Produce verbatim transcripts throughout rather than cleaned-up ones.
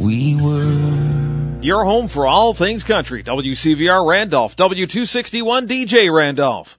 we were. Your home for all things country. W C V R Randolph, W two sixty-one D J Randolph.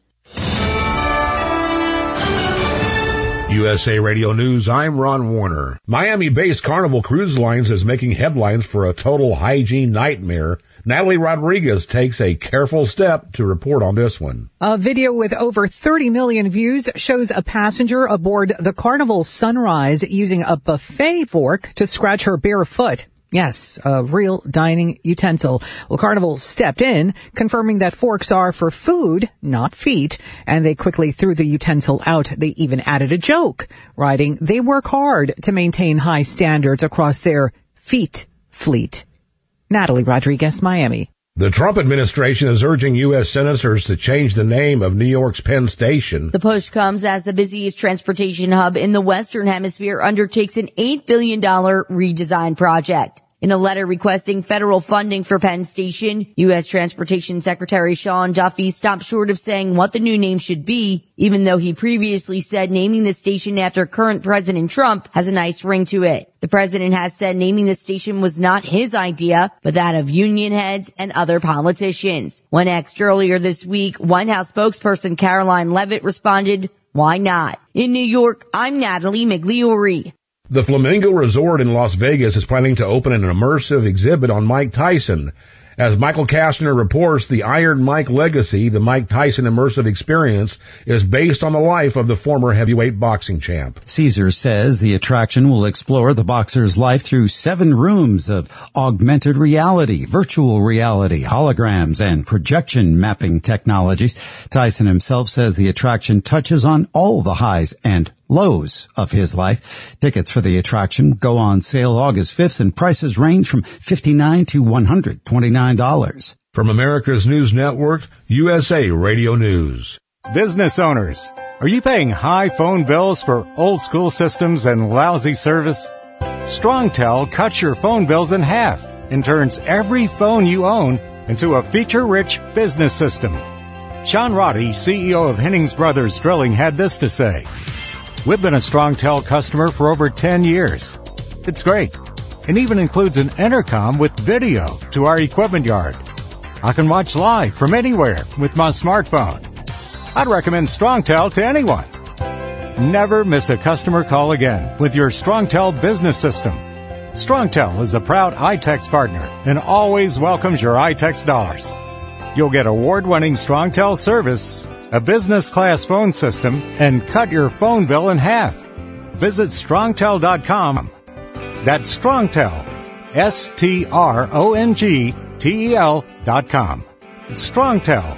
U S A Radio News, I'm Ron Warner. Miami-based Carnival Cruise Lines is making headlines for a total hygiene nightmare. Natalie Rodriguez takes a careful step to report on this one. A video with over thirty million views shows a passenger aboard the Carnival Sunrise using a buffet fork to scratch her bare foot. Yes, a real dining utensil. Well, Carnival stepped in, confirming that forks are for food, not feet, and they quickly threw the utensil out. They even added a joke, writing, they work hard to maintain high standards across their feet fleet. Natalie Rodriguez, Miami. The Trump administration is urging U S senators to change the name of New York's Penn Station. The push comes as the busiest transportation hub in the Western Hemisphere undertakes an eight billion dollars redesign project. In a letter requesting federal funding for Penn Station, U S Transportation Secretary Sean Duffy stopped short of saying what the new name should be, even though he previously said naming the station after current President Trump has a nice ring to it. The president has said naming the station was not his idea, but that of union heads and other politicians. When asked earlier this week, White House spokesperson Caroline Leavitt responded, why not? In New York, I'm Natalie Migliori. The Flamingo Resort in Las Vegas is planning to open an immersive exhibit on Mike Tyson. As Michael Kastner reports, the Iron Mike legacy, the Mike Tyson immersive experience, is based on the life of the former heavyweight boxing champ. Caesars says the attraction will explore the boxer's life through seven rooms of augmented reality, virtual reality, holograms, and projection mapping technologies. Tyson himself says the attraction touches on all the highs and lows of his life. Tickets for the attraction go on sale August fifth, and prices range from fifty-nine dollars to one hundred twenty-nine dollars. From America's News Network, U S A Radio News. Business owners, are you paying high phone bills for old school systems and lousy service? StrongTel cuts your phone bills in half and turns every phone you own into a feature-rich business system. Sean Roddy, C E O of Hennings Brothers Drilling, had this to say. We've been a StrongTel customer for over ten years. It's great. It even includes an intercom with video to our equipment yard. I can watch live from anywhere with my smartphone. I'd recommend StrongTel to anyone. Never miss a customer call again with your StrongTel business system. StrongTel is a proud iTex partner and always welcomes your iTex dollars. You'll get award-winning StrongTel service, a business-class phone system, and cut your phone bill in half. Visit strongtel dot com. That's StrongTel, S T R O N G T E L dot com. It's StrongTel.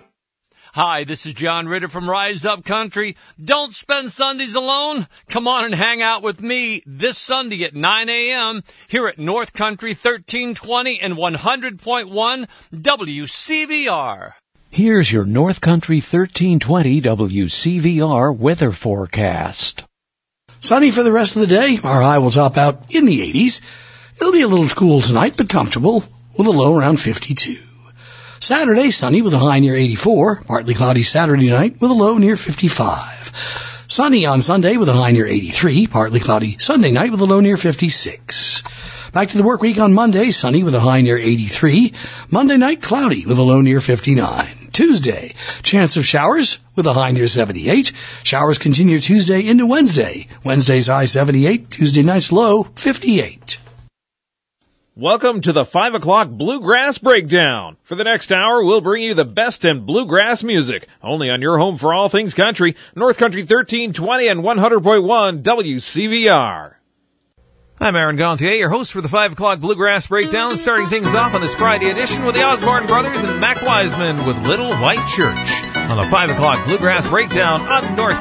Hi, this is John Ritter from Rise Up Country. Don't spend Sundays alone. Come on and hang out with me this Sunday at nine a.m. here at North Country thirteen twenty and one hundred point one W C V R. Here's your North Country thirteen twenty W C V R weather forecast. Sunny for the rest of the day. Our high will top out in the eighties. It'll be a little cool tonight, but comfortable, with a low around fifty-two. Saturday, sunny with a high near eighty-four. Partly cloudy Saturday night with a low near fifty-five. Sunny on Sunday with a high near eighty-three. Partly cloudy Sunday night with a low near fifty-six. Back to the work week on Monday, sunny with a high near eighty-three. Monday night, cloudy with a low near fifty-nine. Tuesday, chance of showers with a high near seventy-eight. Showers continue Tuesday into Wednesday. Wednesday's high seventy-eight, Tuesday night's low fifty-eight. Welcome to the five o'clock Bluegrass Breakdown. For the next hour, we'll bring you the best in bluegrass music. Only on your home for all things country, North Country thirteen twenty and one hundred point one W C V R. I'm Aaron Gauthier, your host for the five o'clock Bluegrass Breakdown, starting things off on this Friday edition with the Osborne Brothers and Mac Wiseman with Little White Church on the five o'clock Bluegrass Breakdown on North